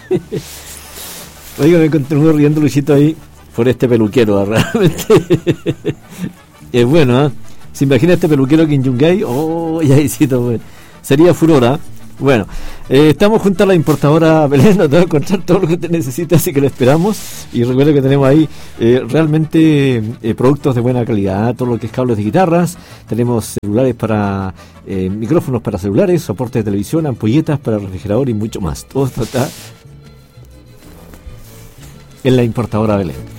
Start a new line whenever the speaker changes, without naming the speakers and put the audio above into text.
Oiga, me continúo riendo, Luisito, ahí por este peluquero, realmente. Es bueno, ¿eh? ¿Se imagina este peluquero que en Yungay? Oh, ya hicito, bueno. Sería furora. Bueno, estamos junto a la importadora Belén, nos va a encontrar todo lo que te necesita, así que lo esperamos. Y recuerda que tenemos ahí realmente productos de buena calidad, todo lo que es cables de guitarras, tenemos celulares para micrófonos para celulares, soportes de televisión, ampolletas para refrigerador y mucho más. Todo esto está en la importadora Belén.